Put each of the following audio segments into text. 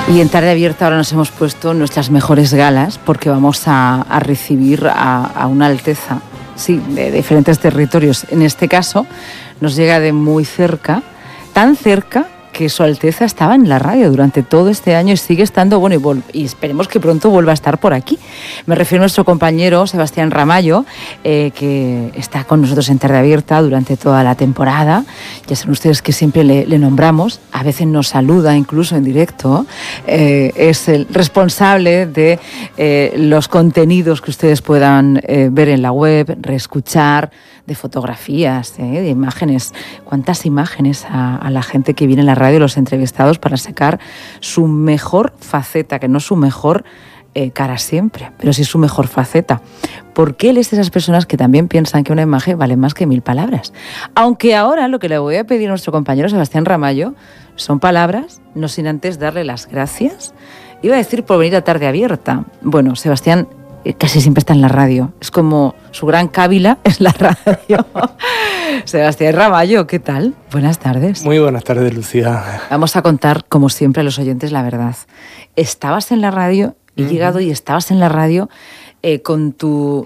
Y en Tarde Abierta ahora nos hemos puesto nuestras mejores galas porque vamos a recibir a una alteza, sí, de diferentes territorios. En este caso nos llega de muy cerca, tan cerca que Su Alteza estaba en la radio durante todo este año y sigue estando, bueno, y esperemos que pronto vuelva a estar por aquí. Me refiero a nuestro compañero Sebastián Ramallo, que está con nosotros en Tarde Abierta durante toda la temporada. Ya saben ustedes que siempre le nombramos, a veces nos saluda incluso en directo. Es el responsable de los contenidos que ustedes puedan ver en la web, reescuchar, de fotografías, de imágenes. ¿Cuántas imágenes a la gente que viene en la radio, los entrevistados, para sacar su mejor faceta, que no su mejor cara siempre, pero sí su mejor faceta? Porque él es de esas personas que también piensan que una imagen vale más que 1000 palabras. Aunque ahora lo que le voy a pedir a nuestro compañero Sebastián Ramallo son palabras, no sin antes darle las gracias. Iba a decir por venir a Tarde Abierta. Bueno, Sebastián casi siempre está en la radio. Es como su gran cábila es la radio. Sebastián Ramallo, ¿qué tal? Buenas tardes. Muy buenas tardes, Lucía. Vamos a contar, como siempre, a los oyentes la verdad. Estabas en la radio, he llegado y estabas en la radio con tu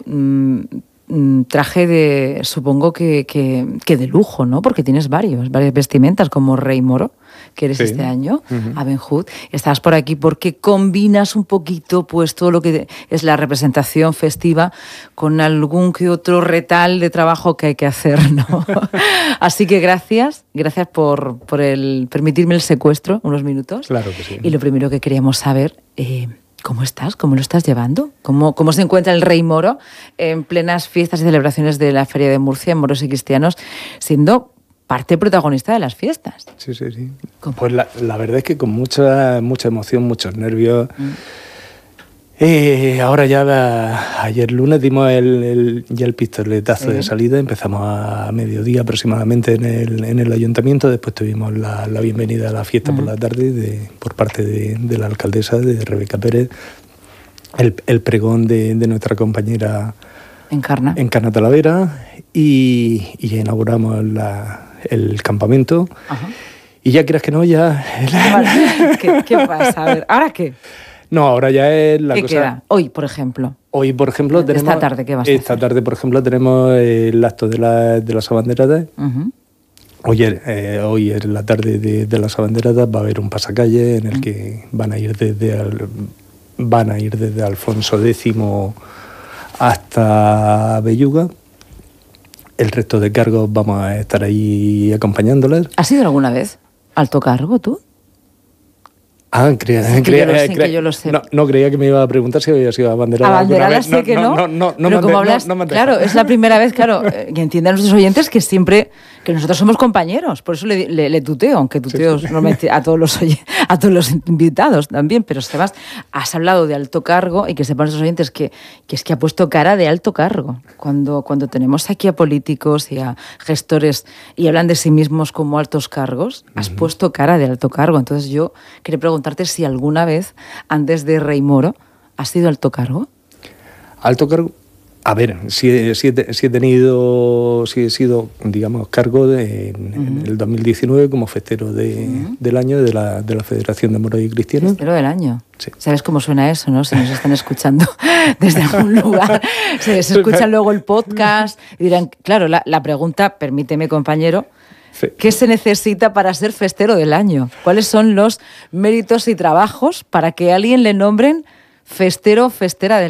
traje de, supongo que de lujo, ¿no? Porque tienes varias vestimentas, como Rey Moro, que eres este año, a Ben Hur. Estabas por aquí porque combinas un poquito pues todo lo que es la representación festiva con algún que otro retal de trabajo que hay que hacer, ¿no? Así que gracias por permitirme el secuestro, unos minutos. Claro que sí. Y lo primero que queríamos saber, ¿cómo estás? ¿Cómo lo estás llevando? ¿Cómo se encuentra el Rey Moro en plenas fiestas y celebraciones de la Feria de Murcia, Moros y Cristianos, siendo parte protagonista de las fiestas? Sí. ¿Cómo? Pues la verdad es que con mucha emoción, muchos nervios. Ahora ya, ayer lunes dimos ya el pistoletazo de salida, empezamos a mediodía aproximadamente en el ayuntamiento, después tuvimos la bienvenida a la fiesta por la tarde por parte de la alcaldesa, de Rebeca Pérez, el pregón de nuestra compañera Encarna Talavera y inauguramos el campamento. Ajá. Y ya quieras que no, ya... ¿Qué pasa? A ver, ¿ahora qué? No, ahora ya es la cosa... ¿Qué queda? Hoy, por ejemplo. Hoy, por ejemplo, tenemos... Esta tarde, ¿qué vas a hacer? Esta tarde, por ejemplo, tenemos el acto de las abanderadas. Hoy es la tarde de las abanderadas, va a haber un pasacalle en el que van a ir desde Alfonso X hasta Belluga. El resto de cargos vamos a estar ahí acompañándoles. ¿Has ido alguna vez alto cargo tú? Que yo lo sé. No creía que me iba a preguntar si había sido abanderada. Abanderada sé que no. Pero como hablas, claro, es la primera vez, claro, que entiendan nuestros oyentes que siempre, que nosotros somos compañeros, por eso le tuteo, aunque tuteo normalmente a todos los invitados también, pero Sebas, has hablado de alto cargo y que sepan nuestros oyentes que es que ha puesto cara de alto cargo. Cuando tenemos aquí a políticos y a gestores y hablan de sí mismos como altos cargos, has puesto cara de alto cargo. Entonces yo quería preguntarte si alguna vez, antes de Rey Moro, ¿has sido alto cargo? Alto cargo. A ver, sí he sido, digamos, cargo en el 2019 como festero del año de la Federación de Moros y Cristianos. Festero del año. Sí. ¿Sabes cómo suena eso, no? Si nos están escuchando desde algún lugar, se escuchan luego el podcast y dirán, claro, la pregunta, permíteme, compañero, ¿qué se necesita para ser festero del año? ¿Cuáles son los méritos y trabajos para que a alguien le nombren festero o festera del año?